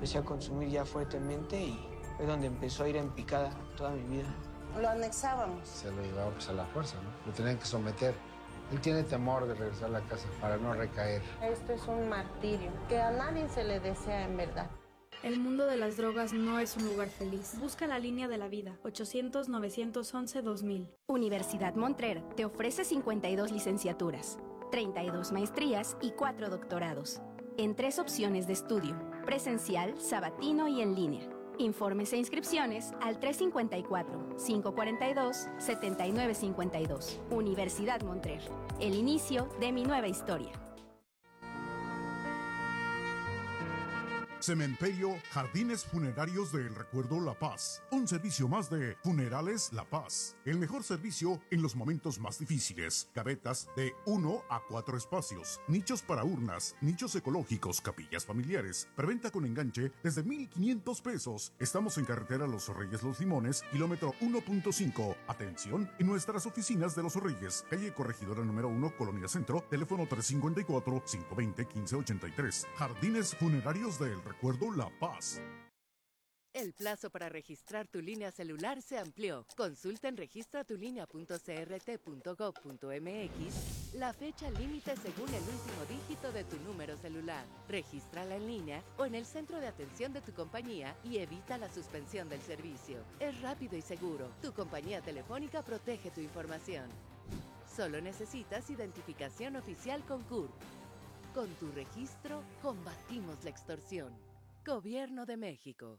empecé a consumir ya fuertemente y fue donde empezó a ir en picada toda mi vida. Lo anexábamos. Se lo llevaba pues a la fuerza, ¿no? Lo tenían que someter. Él tiene temor de regresar a la casa para no recaer. Esto es un martirio que a nadie se le desea en verdad. El mundo de las drogas no es un lugar feliz. Busca la línea de la vida. 800-911-2000. Universidad Montrer te ofrece 52 licenciaturas, 32 maestrías y 4 doctorados, en 3 opciones de estudio: presencial, sabatino y en línea. Informes e inscripciones al 354-542-7952. Universidad Montrer. El inicio de mi nueva historia. Cementerio Jardines Funerarios del Recuerdo La Paz. Un servicio más de Funerales La Paz. El mejor servicio en los momentos más difíciles. Gavetas de 1 a 4 espacios. Nichos para urnas. Nichos ecológicos. Capillas familiares. Preventa con enganche desde 1,500 pesos. Estamos en carretera Los Reyes Los Limones, kilómetro 1.5. Atención en nuestras oficinas de Los Reyes. Calle Corregidora número 1, Colonia Centro. Teléfono 354-520-1583. Jardines Funerarios del Recuerdo La Paz. El plazo para registrar tu línea celular se amplió. Consulta en registratulinea.crt.gov.mx la fecha límite según el último dígito de tu número celular. Regístrala en línea o en el centro de atención de tu compañía y evita la suspensión del servicio. Es rápido y seguro. Tu compañía telefónica protege tu información. Solo necesitas identificación oficial con CURP. Con tu registro, combatimos la extorsión. Gobierno de México.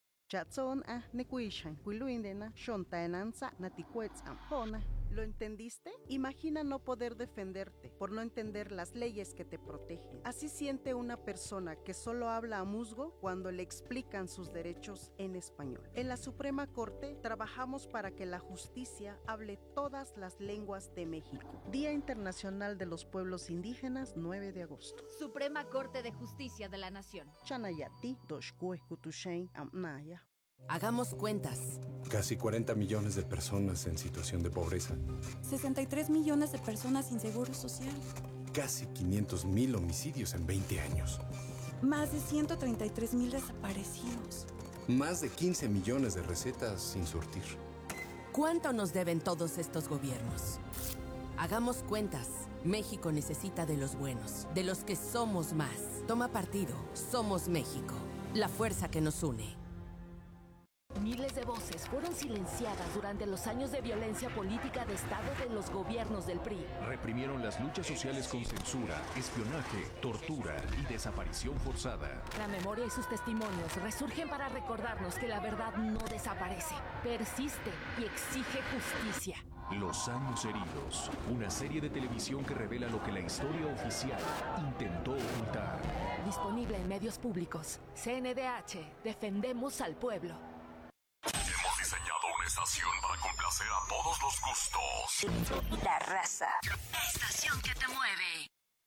¿Lo entendiste? Imagina no poder defenderte por no entender las leyes que te protegen. Así siente una persona que solo habla a musgo cuando le explican sus derechos en español. En la Suprema Corte trabajamos para que la justicia hable todas las lenguas de México. Día Internacional de los Pueblos Indígenas, 9 de agosto. Suprema Corte de Justicia de la Nación. Chanayati, Doshkue, Kutushain, Amnaya. Hagamos cuentas. Casi 40 millones de personas en situación de pobreza. 63 millones de personas sin seguro social. Casi 500,000 homicidios en 20 años. Más de 133,000 desaparecidos. Más de 15 millones de recetas sin surtir. ¿Cuánto nos deben todos estos gobiernos? Hagamos cuentas. México necesita de los buenos, de los que somos más. Toma partido. Somos México. La fuerza que nos une. Miles de voces fueron silenciadas durante los años de violencia política de Estado de los gobiernos del PRI. Reprimieron las luchas sociales con censura, espionaje, tortura y desaparición forzada. La memoria y sus testimonios resurgen para recordarnos que la verdad no desaparece, persiste y exige justicia. Los años heridos, una serie de televisión que revela lo que la historia oficial intentó ocultar. Disponible en medios públicos. CNDH, defendemos al pueblo. Hemos diseñado una estación para complacer a todos los gustos. La raza. Estación que te mueve.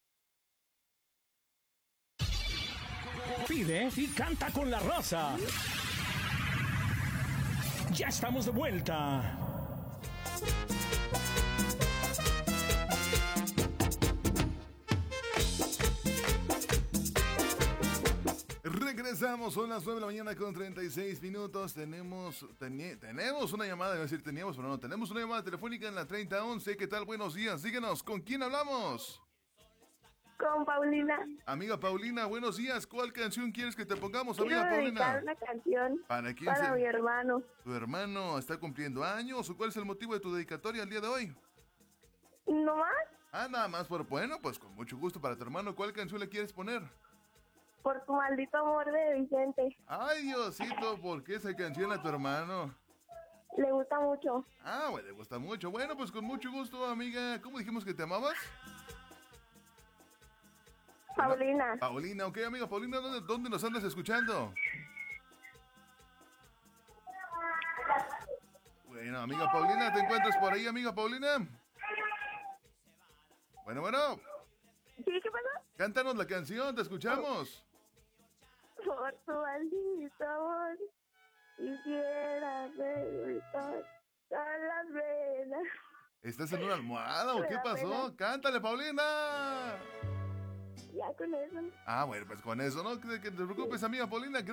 Pide y canta con la raza. Ya estamos de vuelta. Regresamos, son las 9 de la mañana con 36 minutos. Tenemos una llamada, iba a decir teníamos, pero no, tenemos una llamada telefónica en la 3011. ¿Qué tal? Buenos días, díganos, ¿con quién hablamos? Con Paulina. Amiga Paulina, buenos días. ¿Cuál canción quieres que te pongamos, Quiero amiga dedicar Paulina? una canción ¿Para quién? para mi hermano. ¿Tu hermano está cumpliendo años o cuál es el motivo de tu dedicatoria el día de hoy? ¿No más? Ah, nada más, pero bueno, pues con mucho gusto para tu hermano. ¿Cuál canción le quieres poner? Por tu maldito amor de Vicente. Ay, Diosito, ¿por qué esa canción a tu hermano? Le gusta mucho. Ah, bueno, le gusta mucho. Bueno, pues con mucho gusto, amiga. ¿Cómo dijimos que te amabas? Paulina. Bueno, Paulina, ok, amiga Paulina, ¿dónde nos andas escuchando? Bueno, amiga Paulina, ¿te encuentras por ahí, amiga Paulina? Bueno. ¿Sí? ¿Qué pasó? Cántanos la canción, te escuchamos. Por tu maldito amor, quisiera reventar las venas. ¿Estás en una almohada o qué pasó? ¡Cántale, Paulina! Ya con eso. Ah, bueno, pues con eso, ¿no? Que te preocupes, amiga Paulina.